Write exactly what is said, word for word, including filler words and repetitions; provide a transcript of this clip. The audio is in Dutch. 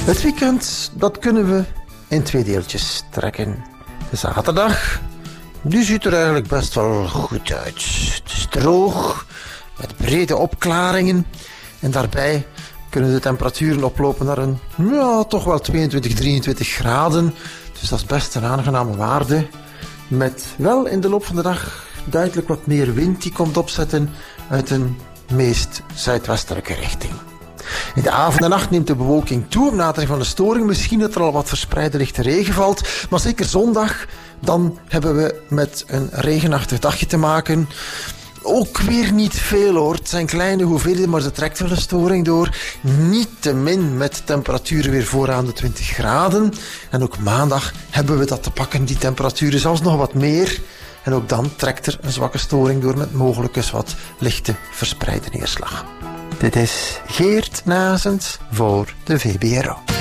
Het weekend, dat kunnen we in twee deeltjes trekken. De zaterdag, die ziet er eigenlijk best wel goed uit. Het is droog, met brede opklaringen. En daarbij kunnen de temperaturen oplopen naar een, ja, toch wel tweeëntwintig, drieëntwintig graden. Dus dat is best een aangename waarde. Met wel in de loop van de dag duidelijk wat meer wind die komt opzetten uit een meest zuidwestelijke richting. In de avond en nacht neemt de bewolking toe op nadering van de storing. Misschien dat er al wat verspreide lichte regen valt. Maar zeker zondag, dan hebben we met een regenachtig dagje te maken. Ook weer niet veel hoor. Het zijn kleine hoeveelheden, maar ze trekt wel een storing door. Niettemin met temperaturen weer vooraan de twintig graden. En ook maandag hebben we dat te pakken, die temperaturen, zelfs nog wat meer. En ook dan trekt er een zwakke storing door met mogelijk eens wat lichte verspreide neerslag. Dit is Geert Nazens voor de V B R O.